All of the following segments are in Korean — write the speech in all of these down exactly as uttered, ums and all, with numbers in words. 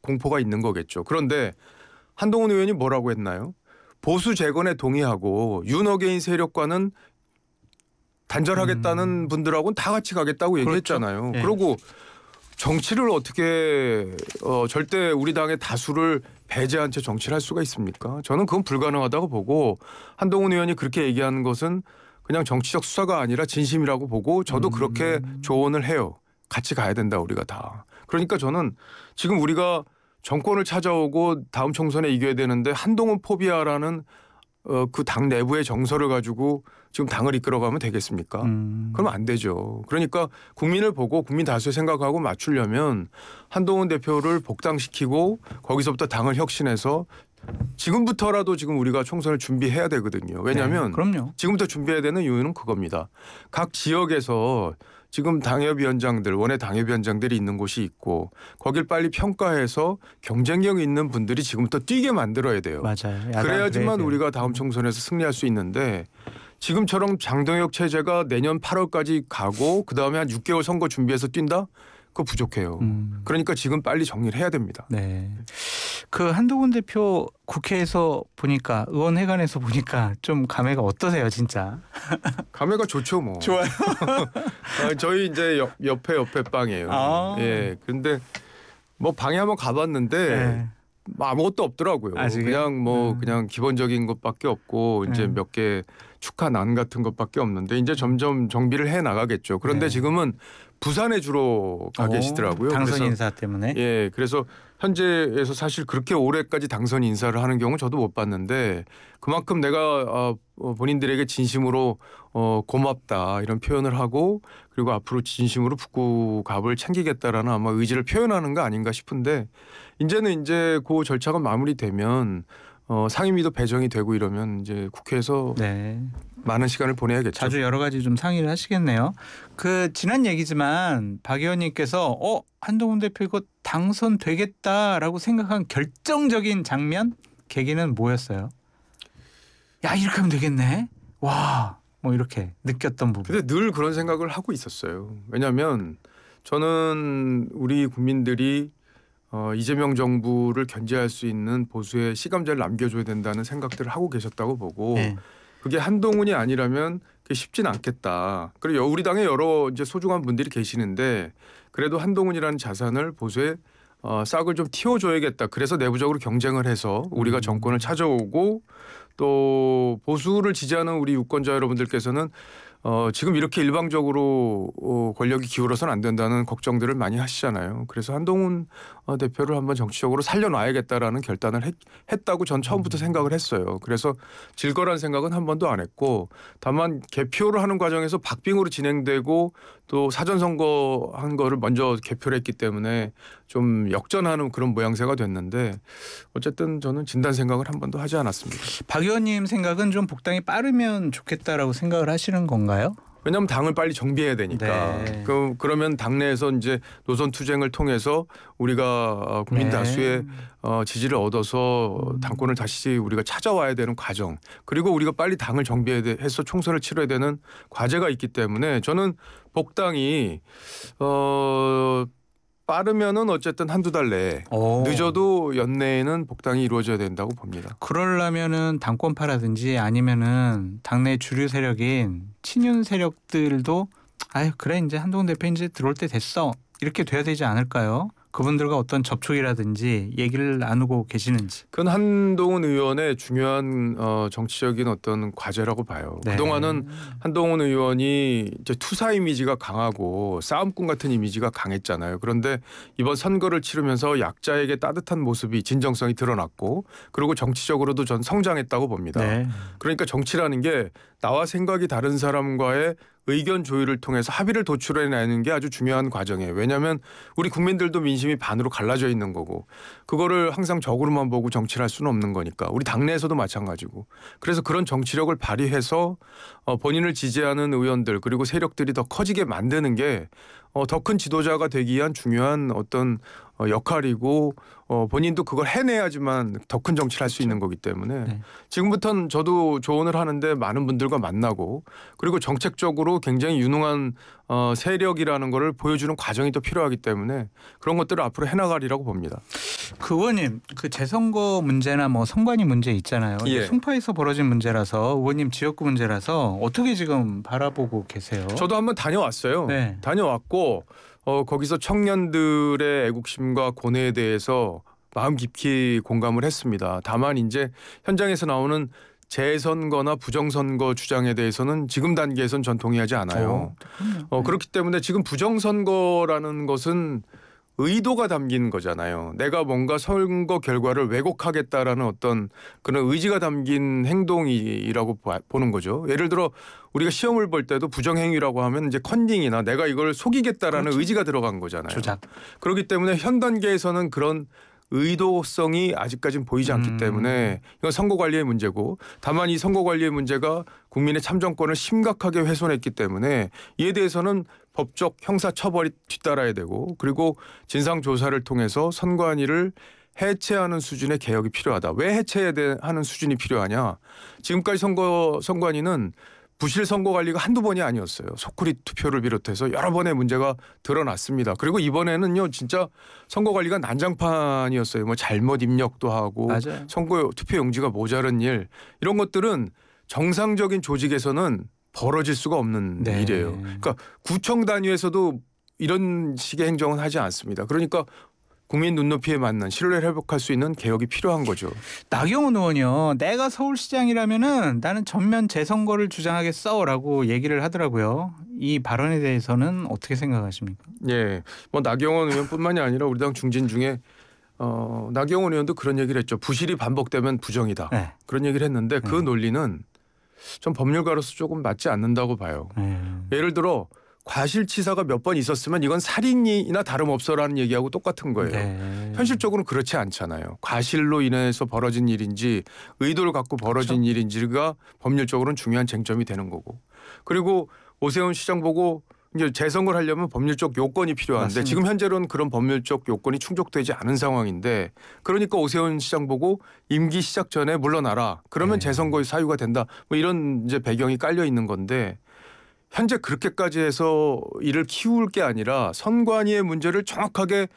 공포가 있는 거겠죠. 그런데 한동훈 의원이 뭐라고 했나요? 보수 재건에 동의하고 윤어게인 세력과는 단절하겠다는 음. 분들하고는 다 같이 가겠다고 그렇죠. 얘기했잖아요. 네. 그리고 정치를 어떻게 어, 절대 우리 당의 다수를 배제한 채 정치를 할 수가 있습니까? 저는 그건 불가능하다고 보고 한동훈 의원이 그렇게 얘기하는 것은 그냥 정치적 수사가 아니라 진심이라고 보고 저도 음. 그렇게 조언을 해요. 같이 가야 된다 우리가 다. 그러니까 저는 지금 우리가 정권을 찾아오고 다음 총선에 이겨야 되는데 한동훈 포비아라는 어, 그 당 내부의 정서를 가지고 지금 당을 이끌어가면 되겠습니까? 음. 그러면 안 되죠. 그러니까 국민을 보고 국민 다수의 생각하고 맞추려면 한동훈 대표를 복당시키고 거기서부터 당을 혁신해서 지금부터라도 지금 우리가 총선을 준비해야 되거든요. 왜냐하면 네, 그럼요. 지금부터 준비해야 되는 이유는 그겁니다. 각 지역에서 지금 당협위원장들, 원외 당협위원장들이 있는 곳이 있고 거길 빨리 평가해서 경쟁력 있는 분들이 지금부터 뛰게 만들어야 돼요. 맞아요. 야당 그래야지만 그래야 우리가 다음 총선에서 승리할 수 있는데 지금처럼 장동혁 체제가 내년 팔월까지 가고 그다음에 한 육 개월 선거 준비해서 뛴다? 그거 부족해요. 음. 그러니까 지금 빨리 정리를 해야 됩니다. 네. 그 한동훈 대표 국회에서 보니까 의원회관에서 보니까 좀 감회가 어떠세요, 진짜? 감회가 좋죠, 뭐. 좋아요. 아, 저희 이제 옆, 옆에 옆에 방이에요. 아. 예. 근데 뭐 방에 한번 가봤는데 네. 뭐 아무것도 없더라고요. 아직은? 그냥 뭐 음. 그냥 기본적인 것밖에 없고 이제 음. 몇 개 축하 난 같은 것밖에 없는데 이제 점점 정비를 해 나가겠죠. 그런데 네. 지금은 부산에 주로 가 오, 계시더라고요. 당선 그래서 인사 때문에. 예, 그래서 현재에서 사실 그렇게 오래까지 당선 인사를 하는 경우 저도 못 봤는데 그만큼 내가 어, 본인들에게 진심으로 어, 고맙다 이런 표현을 하고 그리고 앞으로 진심으로 북구갑을 챙기겠다라는 아마 의지를 표현하는 거 아닌가 싶은데 이제는 이제 그 절차가 마무리되면 어, 상임위도 배정이 되고 이러면 이제 국회에서 네. 많은 시간을 보내야겠죠. 자주 여러 가지 좀 상의를 하시겠네요. 그 지난 얘기지만 박 의원님께서 어 한동훈 대표 이거 당선되겠다라고 생각한 결정적인 장면 계기는 뭐였어요? 야 이렇게 하면 되겠네. 와 뭐 이렇게 느꼈던 부분. 근데 늘 그런 생각을 하고 있었어요. 왜냐하면 저는 우리 국민들이 어, 이재명 정부를 견제할 수 있는 보수의 시감자를 남겨줘야 된다는 생각들을 하고 계셨다고 보고 네. 그게 한동훈이 아니라면 그게 쉽진 않겠다. 그리고 우리 당에 여러 이제 소중한 분들이 계시는데 그래도 한동훈이라는 자산을 보수에 어, 싹을 좀 틔워줘야겠다. 그래서 내부적으로 경쟁을 해서 우리가 음. 정권을 찾아오고 또 보수를 지지하는 우리 유권자 여러분들께서는 어, 지금 이렇게 일방적으로 어, 권력이 기울어서는 안 된다는 걱정들을 많이 하시잖아요. 그래서 한동훈 어, 대표를 한번 정치적으로 살려놔야겠다라는 결단을 했, 했다고 전 처음부터 생각을 했어요. 그래서 질 거란 생각은 한 번도 안 했고 다만 개표를 하는 과정에서 박빙으로 진행되고 또 사전선거 한 거를 먼저 개표를 했기 때문에 좀 역전하는 그런 모양새가 됐는데 어쨌든 저는 진단 생각을 한 번도 하지 않았습니다. 박 의원님 생각은 좀 복당이 빠르면 좋겠다라고 생각을 하시는 건가요? 왜냐하면 당을 빨리 정비해야 되니까. 네. 그, 그러면 당내에서 이제 노선 투쟁을 통해서 우리가 국민 네. 다수의 어, 지지를 얻어서 음. 당권을 다시 우리가 찾아와야 되는 과정. 그리고 우리가 빨리 당을 정비해서 총선을 치러야 되는 과제가 있기 때문에 저는 복당이 어, 빠르면은 어쨌든 한두 달 내에 오. 늦어도 연내에는 복당이 이루어져야 된다고 봅니다. 그러려면은 당권파라든지 아니면은 당내 주류 세력인 친윤 세력들도 아유 그래 이제 한동훈 대표 이제 들어올 때 됐어 이렇게 돼야 되지 않을까요? 그분들과 어떤 접촉이라든지 얘기를 나누고 계시는지. 그건 한동훈 의원의 중요한 어, 정치적인 어떤 과제라고 봐요. 네. 그동안은 한동훈 의원이 이제 투사 이미지가 강하고 싸움꾼 같은 이미지가 강했잖아요. 그런데 이번 선거를 치르면서 약자에게 따뜻한 모습이 진정성이 드러났고 그리고 정치적으로도 전 성장했다고 봅니다. 네. 그러니까 정치라는 게 나와 생각이 다른 사람과의 의견 조율을 통해서 합의를 도출해내는 게 아주 중요한 과정이에요. 왜냐하면 우리 국민들도 민심이 반으로 갈라져 있는 거고 그거를 항상 적으로만 보고 정치를 할 수는 없는 거니까 우리 당내에서도 마찬가지고 그래서 그런 정치력을 발휘해서 어, 본인을 지지하는 의원들 그리고 세력들이 더 커지게 만드는 게 더 큰 지도자가 되기 위한 중요한 어떤 어, 역할이고 어, 본인도 그걸 해내야지만 더 큰 정치를 할 수 있는 거기 때문에 네. 지금부터는 저도 조언을 하는데 많은 분들과 만나고 그리고 정책적으로 굉장히 유능한 어, 세력이라는 거를 보여주는 과정이 또 필요하기 때문에 그런 것들을 앞으로 해나가리라고 봅니다. 그 의원님 그 재선거 문제나 뭐 선관위 문제 있잖아요. 예. 송파에서 벌어진 문제라서 의원님 지역구 문제라서 어떻게 지금 바라보고 계세요? 저도 한번 다녀왔어요. 네. 다녀왔고 어, 거기서 청년들의 애국심과 고뇌에 대해서 마음 깊이 공감을 했습니다. 다만 이제 현장에서 나오는 재선거나 부정선거 주장에 대해서는 지금 단계에선 전 동의하지 않아요. 어, 그럼요. 어, 네. 그렇기 때문에 지금 부정선거라는 것은 의도가 담긴 거잖아요. 내가 뭔가 선거 결과를 왜곡하겠다라는 어떤 그런 의지가 담긴 행동이라고 보는 거죠. 예를 들어 우리가 시험을 볼 때도 부정행위라고 하면 이제 컨닝이나 내가 이걸 속이겠다라는 그렇죠. 의지가 들어간 거잖아요. 조작. 그렇기 때문에 현 단계에서는 그런 의도성이 아직까지는 보이지 않기 음. 때문에 이건 선거관리의 문제고 다만 이 선거관리의 문제가 국민의 참정권을 심각하게 훼손했기 때문에 이에 대해서는 법적 형사 처벌이 뒤따라야 되고 그리고 진상조사를 통해서 선관위를 해체하는 수준의 개혁이 필요하다. 왜 해체해야 하는 수준이 필요하냐. 지금까지 선거, 선관위는 부실 선거 관리가 한두 번이 아니었어요. 속구리 투표를 비롯해서 여러 번의 문제가 드러났습니다. 그리고 이번에는요 진짜 선거 관리가 난장판이었어요. 뭐 잘못 입력도 하고 맞아요. 선거 투표 용지가 모자른 일 이런 것들은 정상적인 조직에서는 벌어질 수가 없는 네. 일이에요. 그러니까 구청 단위에서도 이런 식의 행정은 하지 않습니다. 그러니까 국민 눈높이에 맞는 신뢰를 회복할 수 있는 개혁이 필요한 거죠. 나경원 의원이요. 내가 서울시장이라면은 나는 전면 재선거를 주장하겠어라고 얘기를 하더라고요. 이 발언에 대해서는 어떻게 생각하십니까? 예, 뭐 나경원 의원뿐만이 아니라 우리 당 중진 중에 어, 나경원 의원도 그런 얘기를 했죠. 부실이 반복되면 부정이다. 네. 그런 얘기를 했는데 그 네. 논리는 전 법률가로서 조금 맞지 않는다고 봐요. 네. 예를 들어 과실치사가 몇 번 있었으면 이건 살인이나 다름없어라는 얘기하고 똑같은 거예요. 네. 현실적으로는 그렇지 않잖아요. 과실로 인해서 벌어진 일인지 의도를 갖고 벌어진 그렇죠. 일인지가 법률적으로는 중요한 쟁점이 되는 거고. 그리고 오세훈 시장 보고 이제 재선거를 하려면 법률적 요건이 필요한데 맞습니다. 지금 현재로는 그런 법률적 요건이 충족되지 않은 상황인데 그러니까 오세훈 시장 보고 임기 시작 전에 물러나라. 그러면 네. 재선거의 사유가 된다. 뭐 이런 이제 배경이 깔려 있는 건데 현재 그렇게까지 해서 이를 키울 게 아니라 선관위의 문제를 정확하게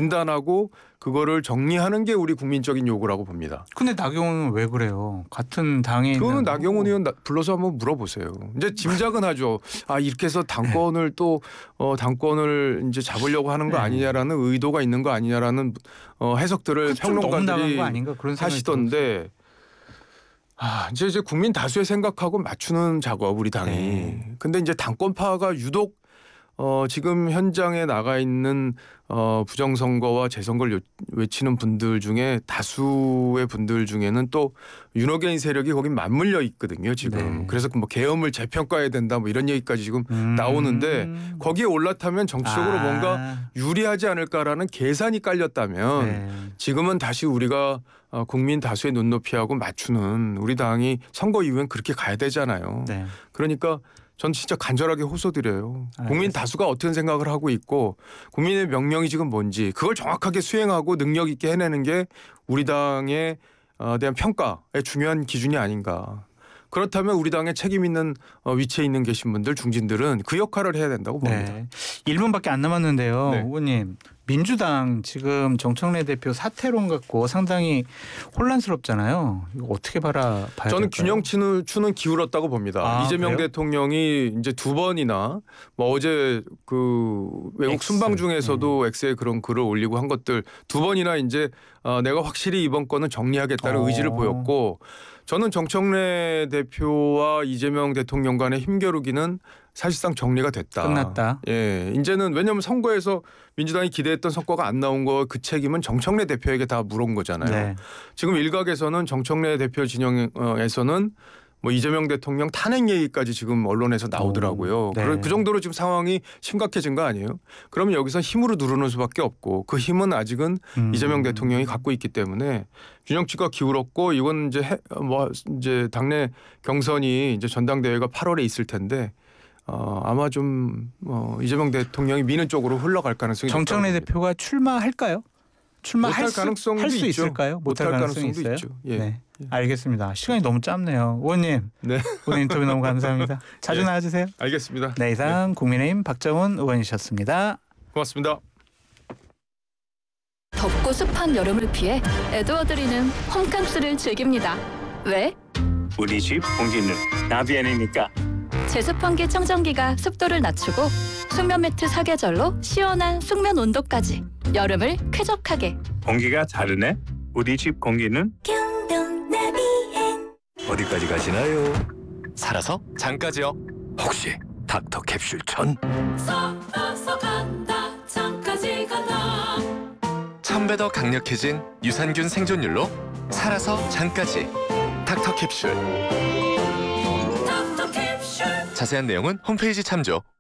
진단하고 그거를 정리하는 게 우리 국민적인 요구라고 봅니다. 근데 나경원은 왜 그래요? 같은 당에 그거는 있는 나경원 의원 나- 불러서 한번 물어보세요. 이제 짐작은 하죠. 아 이렇게 해서 당권을 또 어, 당권을 이제 잡으려고 하는 거 네. 아니냐라는 의도가 있는 거 아니냐라는 어, 해석들을 좀 너무 나간 평론가들이 거 아닌가 그런 생각이 하시던데. 아, 이제 이제 국민 다수의 생각하고 맞추는 작업 우리 당이. 네. 근데 이제 당권파가 유독 어, 지금 현장에 나가 있는 어, 부정선거와 재선거를 요- 외치는 분들 중에 다수의 분들 중에는 또 윤호개인 세력이 거기 맞물려 있거든요. 지금. 네. 그래서 뭐 계엄을 재평가해야 된다 뭐 이런 얘기까지 지금 음. 나오는데 거기에 올라타면 정치적으로 아. 뭔가 유리하지 않을까라는 계산이 깔렸다면 네. 지금은 다시 우리가 어, 국민 다수의 눈높이하고 맞추는 우리 당이 선거 이후엔 그렇게 가야 되잖아요. 네. 그러니까 전 진짜 간절하게 호소드려요. 국민 알겠습니다. 다수가 어떤 생각을 하고 있고 국민의 명령이 지금 뭔지 그걸 정확하게 수행하고 능력 있게 해내는 게 우리 당에 어, 대한 평가의 중요한 기준이 아닌가. 그렇다면 우리 당에 책임 있는 어, 위치에 있는 계신 분들 중진들은 그 역할을 해야 된다고 봅니다. 네. 일 분밖에 안 남았는데요. 네. 의원님. 민주당 지금 정청래 대표 사퇴론 갖고 상당히 혼란스럽잖아요. 이거 어떻게 바라봐야 저는 될까요? 균형치는 추는 기울었다고 봅니다. 아, 이재명 그래요? 대통령이 이제 두 번이나 뭐 어제 그 외국 X. 순방 중에서도 X에 그런 글을 올리고 한 것들 두 번이나 이제 어, 내가 확실히 이번 건은 정리하겠다는 어. 의지를 보였고 저는 정청래 대표와 이재명 대통령 간의 힘겨루기는 사실상 정리가 됐다. 끝났다. 예, 이제는 왜냐하면 선거에서 민주당이 기대했던 성과가 안 나온 거 그 책임은 정청래 대표에게 다 물은 거잖아요. 네. 지금 일각에서는 정청래 대표 진영에서는 뭐 이재명 대통령 탄핵 얘기까지 지금 언론에서 나오더라고요. 오, 네. 그, 그 정도로 지금 상황이 심각해진 거 아니에요? 그러면 여기서 힘으로 누르는 수밖에 없고 그 힘은 아직은 음. 이재명 대통령이 갖고 있기 때문에 균형치가 기울었고 이건 이제 해, 뭐 이제 당내 경선이 이제 전당대회가 팔월에 있을 텐데 어, 아마 좀 어, 이재명 대통령이 미는 쪽으로 흘러갈 가능성이 정청래 높다고 봅니다. 대표가 출마할까요? 출마할 못할 수, 가능성도 할 수 있죠. 있을까요? 못할 가능성이 가능성도 있어요? 있죠. 예. 네, 알겠습니다. 시간이 너무 짧네요. 의원님, 네. 오늘 인터뷰 너무 감사합니다. 자주 예. 나와주세요. 알겠습니다. 네, 이상 국민의힘 박정훈 의원이셨습니다. 고맙습니다. 덥고 습한 여름을 피해 에드워드리는 홈캉스를 즐깁니다. 왜? 우리 집 공기는 나비엔이니까. 제습 환기 청정기가 습도를 낮추고 숙면 매트 사계절로 시원한 숙면 온도까지 여름을 쾌적하게. 공기가 다르네. 우리 집 공기는 어디까지 가시나요? 살아서 장까지요. 혹시 닥터 캡슐 천? 썩어서 간다 장까지 간다. 천 배 더 강력해진 유산균 생존율로 살아서 장까지. 닥터 캡슐. 닥터 캡슐. 자세한 내용은 홈페이지 참조.